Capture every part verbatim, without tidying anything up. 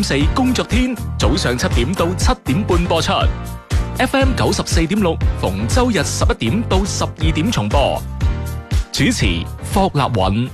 點四工作天，早上七點到七點半播出。F M 九十四點六，逢周日十一點到十二點重播。主持霍立允。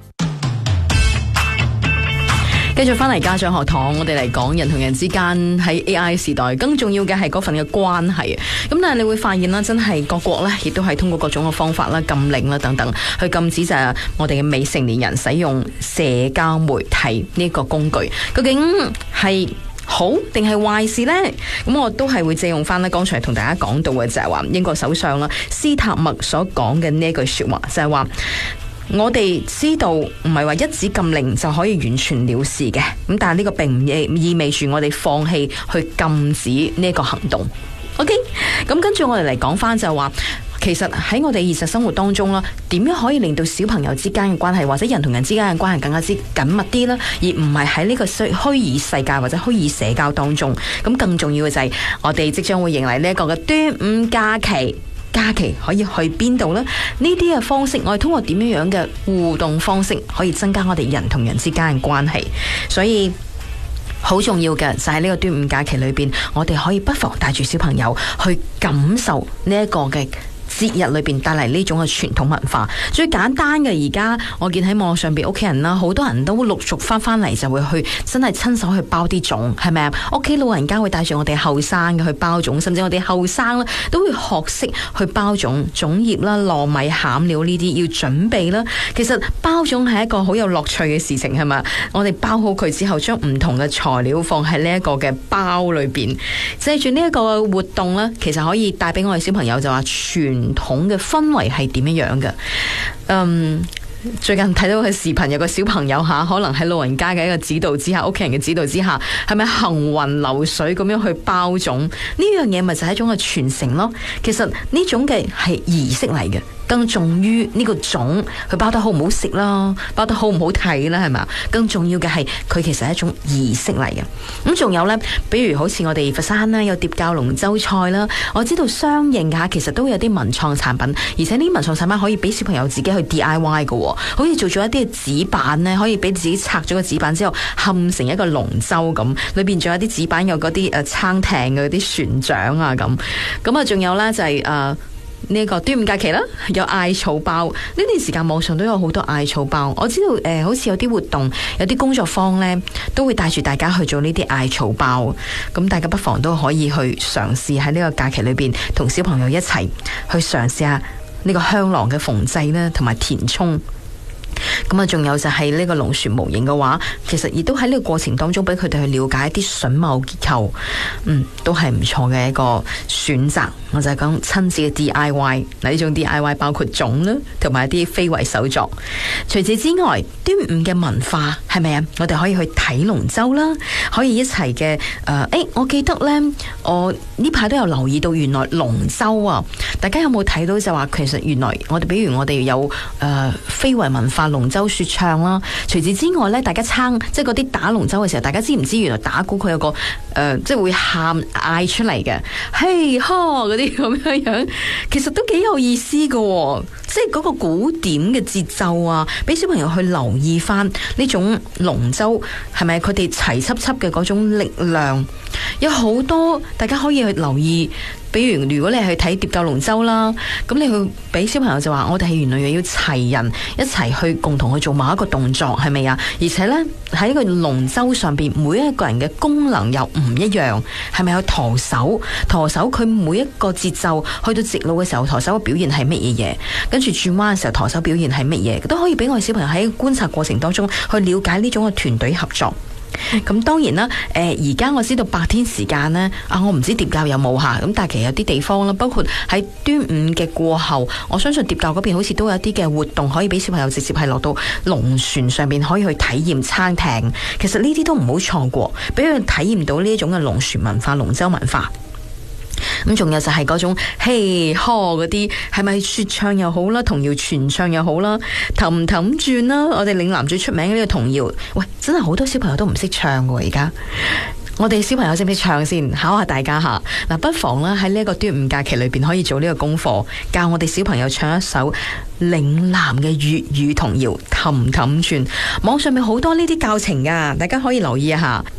繼續翻嚟家長學堂，我哋嚟講人同人之間喺 A I 時代，更重要嘅係嗰份嘅關係。咁但係你會發現啦，真係各國呢亦都係通過各種嘅方法啦、禁令啦等等，去禁止就係我哋嘅未成年人使用社交媒體呢個工具。究竟係好定係壞事呢？咁我都係會借用翻咧，剛才同大家講到嘅就係話英國首相啦斯塔默所講嘅呢句說話，就係話。我哋知道唔係話一紙禁令就可以完全了事嘅，咁但係呢個並唔意味住我哋放棄去禁止呢個行動。OK， 咁跟住我哋嚟講翻就係話，其實喺我哋現實生活當中啦，點樣可以令到小朋友之間嘅關係或者人同人之間嘅關係更加之緊密啲啦，而唔係喺呢個虛擬世界或者虛擬社交當中。咁更重要嘅就係我哋即將會迎嚟呢一個嘅端午假期。假期可以去邊度呢？呢啲嘅方式，我哋通過點樣樣嘅互動方式，可以增加我哋人同人之間嘅關係。所以好重要嘅就係呢個端午假期裏邊，我哋可以不妨帶住小朋友去感受呢一個嘅節日裏邊帶嚟呢種嘅傳統文化。最簡單嘅，而家我見喺網上邊屋企人啦，好多人都陸續翻翻嚟，就會去真係親手去包啲粽，係咪啊？屋企老人家會帶住我哋後生嘅去包粽，甚至我哋後生咧都會學識去包粽，粽葉啦、糯米、餡料呢啲要準備啦。其實包粽係一個好有樂趣嘅事情，係咪？我哋包好佢之後，將唔同嘅材料放喺呢一個嘅包裏邊，借住呢一個活動咧，其實可以帶俾我哋小朋友就話傳統嘅氛圍係點樣樣嘅。嗯，最近睇到嘅視頻，有個小朋友吓，可能喺老人家嘅一個指導之下，屋企人嘅指導之下，係咪行雲流水咁樣去包粽？呢樣嘢咪就係一種嘅傳承咯。其實呢種嘅係儀式嚟嘅。更重於呢個粽，佢包得好唔好食啦，包得好唔好睇啦，係咪？更重要嘅係佢其實係一種儀式嚟嘅。咁仲有呢，比如好似我哋佛山啦，有蝶教龍舟菜啦，我知道相應嘅其實都有啲文創產品，而且呢啲文創產品可以俾小朋友自己去 D I Y 嘅，好似做咗一啲嘅紙板呢，可以俾自己拆咗個紙板之後嵌成一個龍舟咁，裏邊仲有啲紙板有嗰啲誒撐艇嘅嗰啲船槳啊咁，咁啊仲有呢，就係、是、誒。呃呢個端午假期啦，有艾草包。呢段時間網上都有好多艾草包。我知道誒、呃，好似有啲活動，有啲工作坊呢，都會帶住大家去做呢啲艾草包。咁大家不妨都可以去嘗試喺呢個假期裏邊，同小朋友一齊去嘗試下呢個香囊嘅縫製啦，同埋填充。咁啊，仲有就係呢個龍船模型嘅話，其實亦都喺呢個過程當中俾佢哋去了解一啲榫卯結構，嗯，都係唔錯嘅一個選擇。我就係講親子嘅 D I Y， 嗱呢種 D I Y 包括粽啦，同埋一啲非遺手作。除此之外，端午嘅文化係咪啊？我哋可以去睇龍舟啦，可以一齊嘅誒，誒、呃，我記得呢，我呢排都有留意到，原來龍舟啊，大家有冇睇到就話，其實原來我哋比如我哋有誒、呃、非遺文化龍舟說唱啦。除此之外呢，大家撐即係嗰啲打龍舟嘅時候，大家知唔知原來打鼓佢有個誒、呃，即係會喊嗌出嚟嘅，嘿呵啲咁樣樣，其實都幾有意思噶、哦，即係嗰個古典嘅節奏啊，俾小朋友去留意翻呢種龍舟係咪佢哋齊輯輯嘅嗰種力量，有好多大家可以去留意。比如如果你係去睇蝶教龍舟啦，咁你去俾小朋友就話，我哋係原來又要齊人一齊去共同去做某一個動作，係咪啊？而且呢，喺呢個龍舟上邊，每一個人嘅功能又唔一樣，係咪有舵手？舵手佢每一個節奏去到直路嘅時候，舵手嘅表現係乜嘢嘢？跟住轉彎嘅時候，舵手表現係乜嘢？都可以俾我哋小朋友喺觀察過程當中去了解呢種嘅團隊合作。咁當然啦，誒而家我知道白天時間呢，啊我唔知蝶教有冇吓，咁但係其實有啲地方啦，包括喺端午嘅過後，我相信蝶教嗰邊好似都有一啲嘅活動，可以俾小朋友直接係落到龍船上邊可以去體驗撐艇。其實呢啲都唔好錯過，俾佢體驗到呢一種嘅龍船文化、龍舟文化。咁仲有就係嗰種嘿呵嗰啲，係咪說唱又好啦，童謠傳唱又好啦，氹氹轉啦，我哋嶺南最出名嘅呢個童謠，喂，真係好多小朋友都唔識唱嘅而家。我哋小朋友識唔識唱先？考下大家下。嗱，不妨啦喺呢一個端午假期裏邊可以做呢個功課，教我哋小朋友唱一首嶺南嘅粵語童謠《氹氹轉》。網上面好多呢啲教程噶，大家可以留意一下。